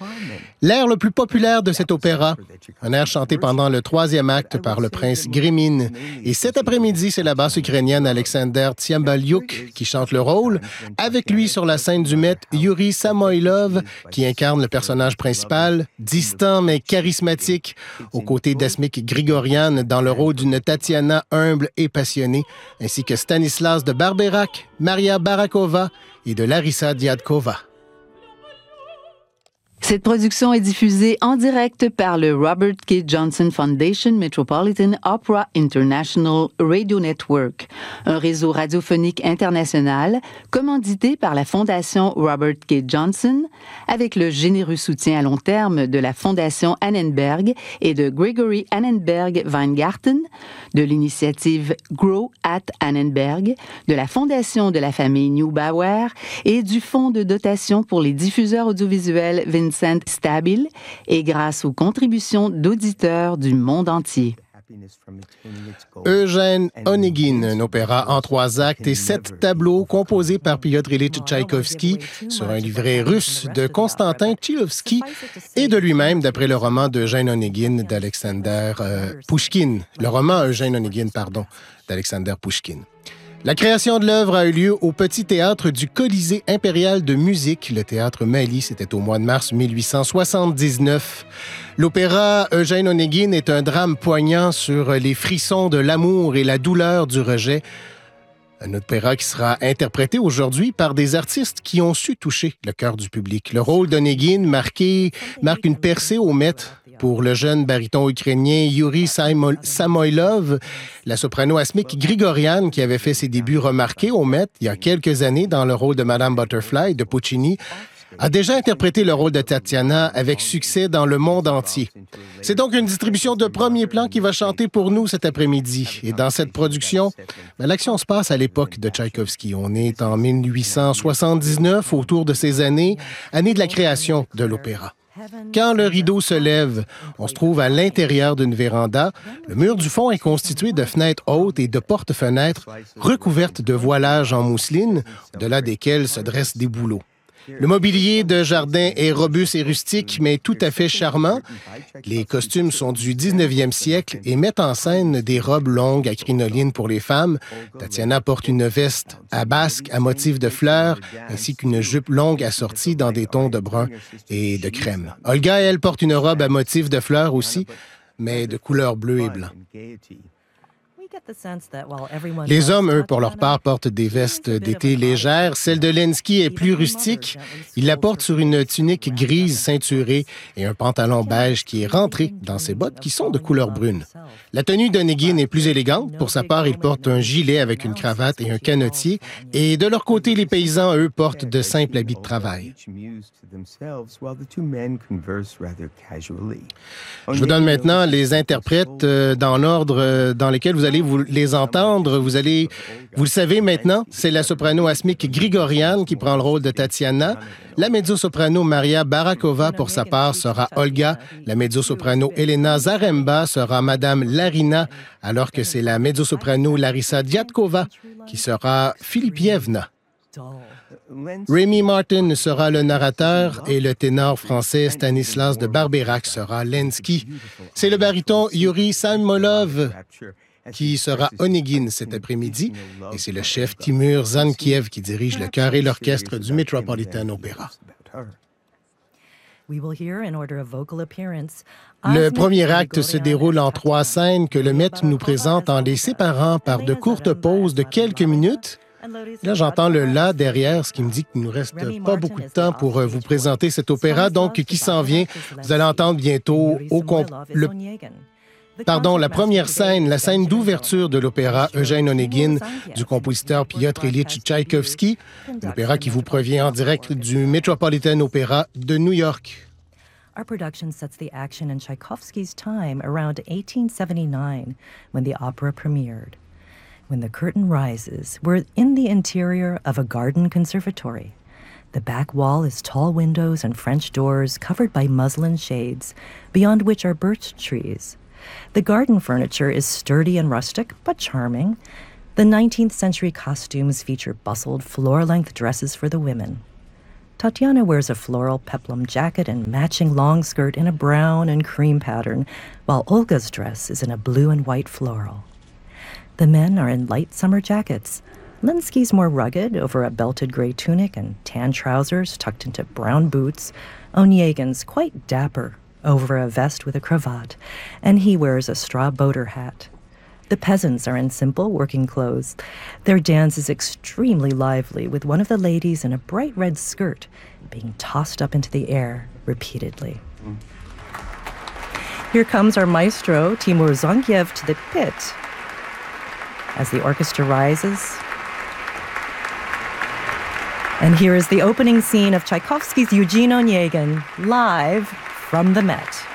L'air le plus populaire de cet opéra, un air chanté pendant le troisième acte par le prince Grémine. Et cet après-midi, c'est la basse ukrainienne Alexander Tsiambaliuk qui chante le rôle. Avec lui sur la scène du Met, Yuri Samoilov, qui incarne le personnage principal, distant mais charismatique, aux côtés d'Asmik Grigorian dans le rôle d'une Tatiana humble et passionnée, ainsi que Stanislas de Barberac, Maria Barakova et de Larissa Diadkova. Cette production est diffusée en direct par le Robert K. Johnson Foundation Metropolitan Opera International Radio Network, un réseau radiophonique international commandité par la Fondation Robert K. Johnson, avec le généreux soutien à long terme de la Fondation Annenberg et de Gregory Annenberg Weingarten, de l'initiative Grow at Annenberg, de la Fondation de la famille Neubauer et du Fonds de dotation pour les diffuseurs audiovisuels Vincent Stabile, et grâce aux contributions d'auditeurs du monde entier. Eugène Onegin, un opéra en 3 actes et 7 tableaux composés par Piotr Ilyich Tchaïkovski sur un livret russe de Konstantin Tchilovski et de lui-même d'après le roman d'Eugène Onegin d'Alexander Pouchkine. Le roman Eugène Onegin, d'Alexander Pouchkine. La création de l'œuvre a eu lieu au Petit Théâtre du Colisée impérial de musique, le Théâtre Mali. C'était au mois de mars 1879. L'opéra Eugène Onegin est un drame poignant sur les frissons de l'amour et la douleur du rejet. Un opéra qui sera interprété aujourd'hui par des artistes qui ont su toucher le cœur du public. Le rôle d'Onegin marque une percée au Met pour le jeune baryton ukrainien Yuri Samoilov, la soprano Asmik Grigorian, qui avait fait ses débuts remarqués au Met il y a quelques années dans le rôle de Madame Butterfly de Puccini, a déjà interprété le rôle de Tatiana avec succès dans le monde entier. C'est donc une distribution de premier plan qui va chanter pour nous cet après-midi. Et dans cette production, l'action se passe à l'époque de Tchaïkovski. On est en 1879, autour de ces années, année de la création de l'opéra. Quand le rideau se lève, on se trouve à l'intérieur d'une véranda. Le mur du fond est constitué de fenêtres hautes et de portes-fenêtres recouvertes de voilages en mousseline, au-delà desquels se dressent des bouleaux. Le mobilier de jardin est robuste et rustique, mais tout à fait charmant. Les costumes sont du 19e siècle et mettent en scène des robes longues à crinoline pour les femmes. Tatiana porte une veste à basque à motif de fleurs, ainsi qu'une jupe longue assortie dans des tons de brun et de crème. Olga, elle, porte une robe à motif de fleurs aussi, mais de couleur bleu et blanc. Les hommes, eux, pour leur part, portent des vestes d'été légères. Celle de Lenski est plus rustique. Il la porte sur une tunique grise ceinturée et un pantalon beige qui est rentré dans ses bottes qui sont de couleur brune. La tenue d'Onegin est plus élégante. Pour sa part, il porte un gilet avec une cravate et un canotier. Et de leur côté, les paysans, eux, portent de simples habits de travail. Je vous donne maintenant les interprètes dans l'ordre dans lequel vous allez vous les entendre. Vous le savez maintenant, c'est la soprano Asmik Grigorian qui prend le rôle de Tatiana. La mezzo-soprano Maria Barakova, pour sa part, sera Olga. La mezzo-soprano Elena Zaremba sera Madame Larina, alors que c'est la mezzo-soprano Larissa Diadkova qui sera Filipievna. Rémi Martin sera le narrateur et le ténor français Stanislas de Barberac sera Lenski. C'est le baryton Yuri Samoilov qui sera Onegin cet après-midi, et c'est le chef Timur Zankiev qui dirige le chœur et l'orchestre du Metropolitan Opera. Le premier acte se déroule en 3 scènes que le Met nous présente en les séparant par de courtes pauses de quelques minutes. Là, j'entends le « la » derrière, ce qui me dit qu'il ne nous reste pas beaucoup de temps pour vous présenter cet opéra, donc qui s'en vient. Vous allez entendre bientôt la première scène, la scène d'ouverture de l'opéra Eugène Onegin du compositeur Piotr Ilyich Tchaïkovski, l'opéra qui vous provient en direct du Metropolitan Opera de New York. Our production sets the action in Tchaikovsky's time around 1879, when the opera premiered. When the curtain rises, we're in the interior of a garden conservatory. The back wall is tall windows and French doors covered by muslin shades, beyond which are birch trees. The garden furniture is sturdy and rustic, but charming. The 19th century costumes feature bustled, floor-length dresses for the women. Tatiana wears a floral peplum jacket and matching long skirt in a brown and cream pattern, while Olga's dress is in a blue and white floral. The men are in light summer jackets. Linsky's more rugged, over a belted gray tunic and tan trousers tucked into brown boots. Onyegin's quite dapper, over a vest with a cravat, and he wears a straw boater hat. The peasants are in simple working clothes. Their dance is extremely lively, with one of the ladies in a bright red skirt being tossed up into the air repeatedly. Here comes our maestro, Timur Zonkiev, to the pit. As the orchestra rises. And here is the opening scene of Tchaikovsky's Eugene Onegin, live from the Met.